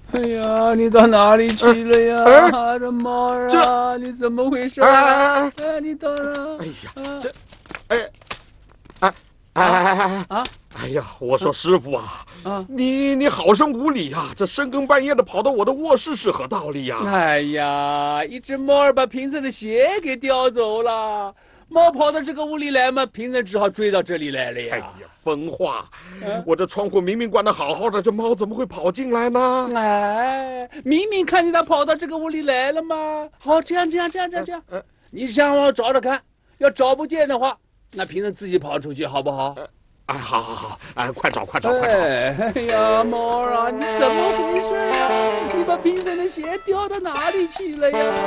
哎呀，你到哪里去了呀，这猫儿啊，你怎么回事啊？你到哪？ 哎呀，这，哎，哎，哎呀，我说师傅啊，你好生无礼呀！这深更半夜的跑到我的卧室是何道理呀？ 哎呀，一只猫儿把贫僧的鞋给叼走了。猫跑到这个屋里来嘛，贫僧只好追到这里来了呀。 哎呀，疯话！我这窗户明明关得好好的，这猫怎么会跑进来呢？ 哎，明明看见它跑到这个屋里来了嘛。好，这样，你想我找找看，要找不见的话，那贫僧自己跑出去，好不好？ 哎，好，哎，快找！ 哎呀，猫儿啊，你怎么回事呀？你把贫僧的鞋叼到哪里去了呀？